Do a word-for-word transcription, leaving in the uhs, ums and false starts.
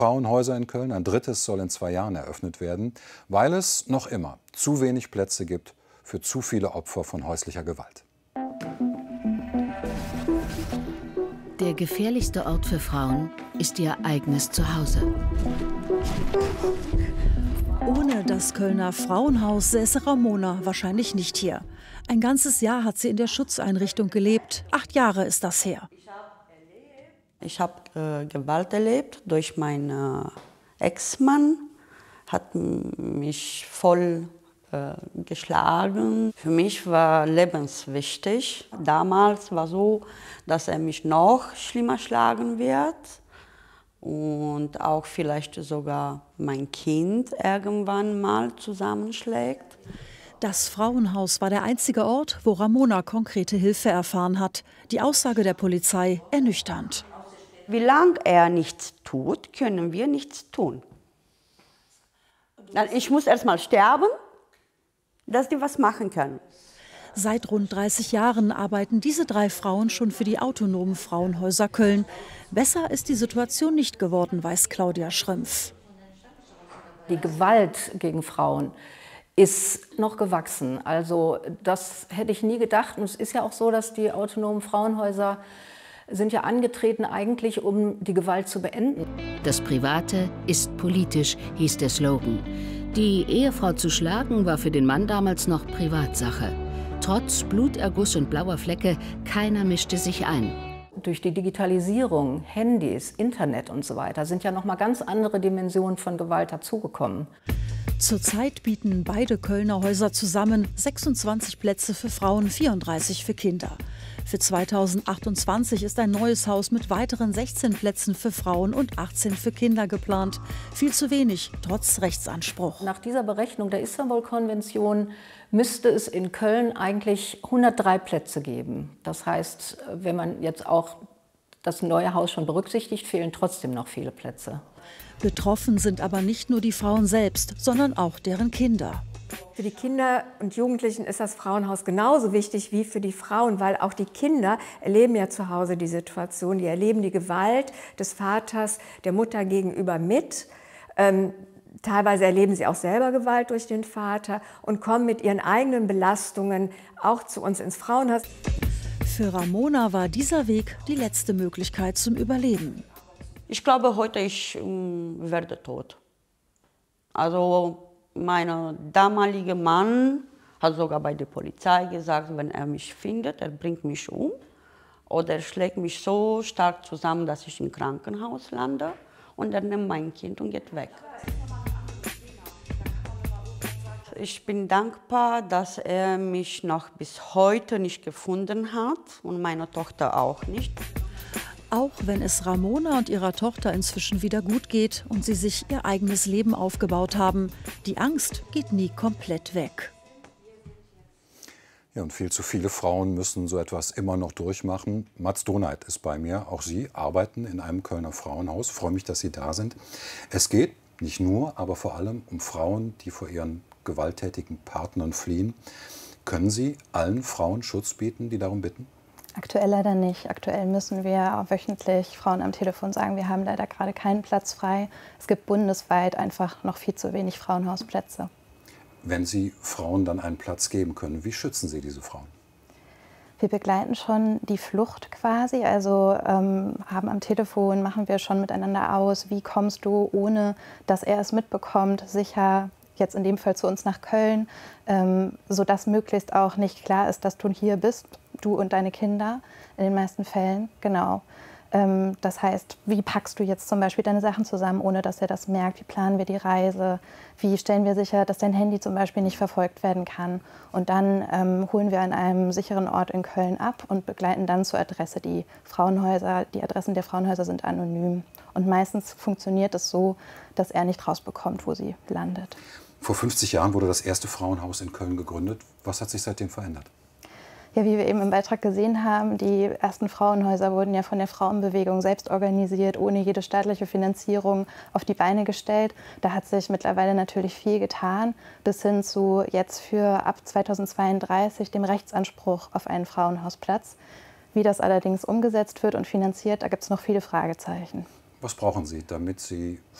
Frauenhäuser in Köln. Ein drittes soll in zwei Jahren eröffnet werden, weil es noch immer zu wenig Plätze gibt für zu viele Opfer von häuslicher Gewalt. Der gefährlichste Ort für Frauen ist ihr eigenes Zuhause. Ohne das Kölner Frauenhaus säße Ramona wahrscheinlich nicht hier. Ein ganzes Jahr hat sie in der Schutzeinrichtung gelebt. Acht Jahre ist das her. Ich habe äh, Gewalt erlebt durch meinen äh, Ex-Mann. Hat mich voll äh, geschlagen. Für mich war lebenswichtig. Damals war so, dass er mich noch schlimmer schlagen wird. Und auch vielleicht sogar mein Kind irgendwann mal zusammenschlägt. Das Frauenhaus war der einzige Ort, wo Ramona konkrete Hilfe erfahren hat. Die Aussage der Polizei ernüchternd. Wie lange er nichts tut, können wir nichts tun. Ich muss erst mal sterben, dass die was machen können. Seit rund dreißig Jahren arbeiten diese drei Frauen schon für die autonomen Frauenhäuser Köln. Besser ist die Situation nicht geworden, weiß Claudia Schrömpf. Die Gewalt gegen Frauen ist noch gewachsen. Also das hätte ich nie gedacht. Und es ist ja auch so, dass die autonomen Frauenhäuser sind ja angetreten eigentlich, um die Gewalt zu beenden. Das Private ist politisch, hieß der Slogan. Die Ehefrau zu schlagen war für den Mann damals noch Privatsache. Trotz Bluterguss und blauer Flecke, keiner mischte sich ein. Durch die Digitalisierung, Handys, Internet und so weiter sind ja noch mal ganz andere Dimensionen von Gewalt dazugekommen. Zurzeit bieten beide Kölner Häuser zusammen sechsundzwanzig Plätze für Frauen, vierunddreißig für Kinder. Für zweitausendachtundzwanzig ist ein neues Haus mit weiteren sechzehn Plätzen für Frauen und achtzehn für Kinder geplant. Viel zu wenig, trotz Rechtsanspruch. Nach dieser Berechnung der Istanbul-Konvention müsste es in Köln eigentlich hundertdrei Plätze geben. Das heißt, wenn man jetzt auch das neue Haus schon berücksichtigt, fehlen trotzdem noch viele Plätze. Betroffen sind aber nicht nur die Frauen selbst, sondern auch deren Kinder. Für die Kinder und Jugendlichen ist das Frauenhaus genauso wichtig wie für die Frauen, weil auch die Kinder erleben ja zu Hause die Situation, die erleben die Gewalt des Vaters, der Mutter gegenüber mit. Ähm, teilweise erleben sie auch selber Gewalt durch den Vater und kommen mit ihren eigenen Belastungen auch zu uns ins Frauenhaus. Für Ramona war dieser Weg die letzte Möglichkeit zum Überleben. Ich glaube, heute ich ähm, werde tot. Also mein damaliger Mann hat sogar bei der Polizei gesagt, wenn er mich findet, er bringt mich um. Oder er schlägt mich so stark zusammen, dass ich im Krankenhaus lande. Und er nimmt mein Kind und geht weg. Ich bin dankbar, dass er mich noch bis heute nicht gefunden hat und meine Tochter auch nicht. Auch wenn es Ramona und ihrer Tochter inzwischen wieder gut geht und sie sich ihr eigenes Leben aufgebaut haben, die Angst geht nie komplett weg. Ja, und viel zu viele Frauen müssen so etwas immer noch durchmachen. Mats Doneit ist bei mir. Auch Sie arbeiten in einem Kölner Frauenhaus. Ich freue mich, dass Sie da sind. Es geht nicht nur, aber vor allem um Frauen, die vor ihren gewalttätigen Partnern fliehen. Können Sie allen Frauen Schutz bieten, die darum bitten? Aktuell leider nicht. Aktuell müssen wir wöchentlich Frauen am Telefon sagen, wir haben leider gerade keinen Platz frei. Es gibt bundesweit einfach noch viel zu wenig Frauenhausplätze. Wenn Sie Frauen dann einen Platz geben können, wie schützen Sie diese Frauen? Wir begleiten schon die Flucht quasi, also ähm, haben am Telefon, machen wir schon miteinander aus, wie kommst du, ohne dass er es mitbekommt, sicher jetzt in dem Fall zu uns nach Köln, ähm, sodass möglichst auch nicht klar ist, dass du hier bist, du und deine Kinder, in den meisten Fällen, genau. Ähm, das heißt, wie packst du jetzt zum Beispiel deine Sachen zusammen, ohne dass er das merkt? Wie planen wir die Reise? Wie stellen wir sicher, dass dein Handy zum Beispiel nicht verfolgt werden kann? Und dann ähm, holen wir an einem sicheren Ort in Köln ab und begleiten dann zur Adresse. Die Frauenhäuser, die Adressen der Frauenhäuser sind anonym. Und meistens funktioniert es so, dass er nicht rausbekommt, wo sie landet. Vor fünfzig Jahren wurde das erste Frauenhaus in Köln gegründet. Was hat sich seitdem verändert? Ja, wie wir eben im Beitrag gesehen haben, die ersten Frauenhäuser wurden ja von der Frauenbewegung selbst organisiert, ohne jede staatliche Finanzierung auf die Beine gestellt. Da hat sich mittlerweile natürlich viel getan, bis hin zu jetzt für ab zweitausendzweiunddreißig dem Rechtsanspruch auf einen Frauenhausplatz. Wie das allerdings umgesetzt wird und finanziert, da gibt es noch viele Fragezeichen. Was brauchen Sie, damit Sie